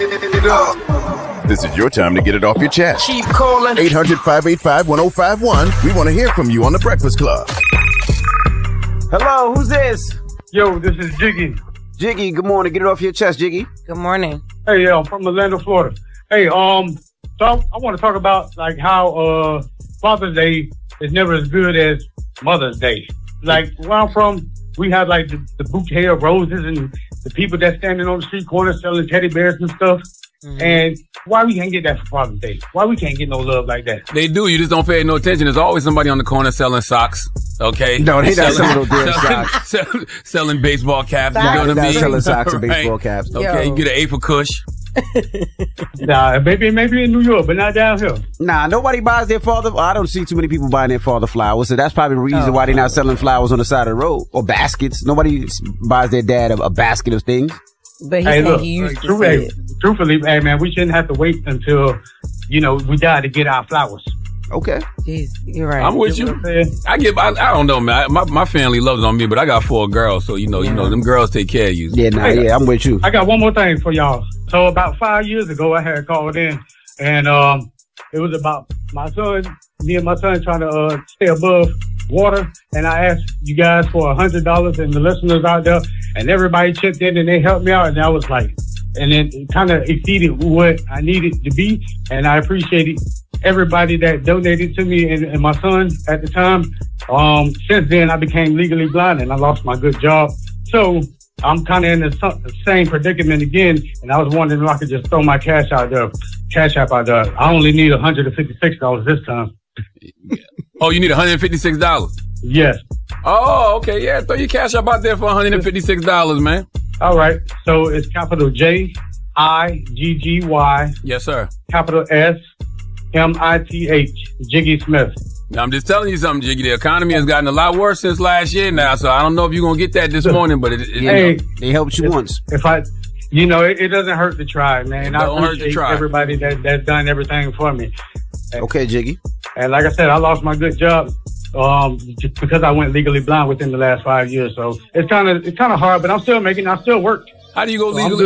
This is your time to get it off your chest. Keep calling. 800-585-1051. We want to hear from you on The Breakfast Club. Hello, who's this? Yo, this is Jiggy. Jiggy, good morning. Get it off your chest, Jiggy. Good morning. Hey, I'm from Orlando, Florida. Hey, so I want to talk about like how Father's Day is never as good as Mother's Day. Like where I'm from, we have like the bouquet of roses and the people that standing on the street corner selling teddy bears and stuff. Mm-hmm. And why we can't get that for Father's Day? Why we can't get no love like that? They do. You just don't pay no attention. There's always somebody on the corner selling socks. Okay. No, they not selling no damn socks. Selling baseball caps. Socks. You know what I mean? Selling socks and baseball caps. Okay, you get an 8 for Kush. Nah, maybe in New York, but not down here. Nah, nobody buys their father. I don't see too many people buying their father flowers, so that's probably the reason why they're not selling flowers on the side of the road or baskets. Nobody buys their dad a basket of things. But he used to say it. Truthfully, hey man, we shouldn't have to wait until we die to get our flowers. Okay. Jeez, you're right. I'm with you. I don't know, man. My family loves it on me, but I got 4 girls, so you know, them girls take care of you. Yeah, I'm with you. I got one more thing for y'all. So about 5 years ago, I had called in, and it was about me and my son trying to stay above water, and I asked you guys for $100 and the listeners out there, and everybody chipped in and they helped me out, and I was like, and then it kind of exceeded what I needed to be, and I appreciated everybody that donated to me and my son at the time. Since then, I became legally blind and I lost my good job. So I'm kind of in the same predicament again, and I was wondering if I could just throw my cash app out there. I only need $156 this time. Oh, you need $156? Yes. Oh, okay, yeah. Throw your cash up out there for $156, man. All right. So it's capital Jiggy. Yes, sir. Capital SMITH. Jiggy Smith. Now, I'm just telling you something, Jiggy. The economy has gotten a lot worse since last year now, so I don't know if you're going to get that this morning, but they helped you once. It doesn't hurt to try, man. I appreciate everybody that's done everything for me. Okay, Jiggy. And like I said, I lost my good job just because I went legally blind within the last 5 years. So it's kind of hard, but I'm still work. How do you go legally?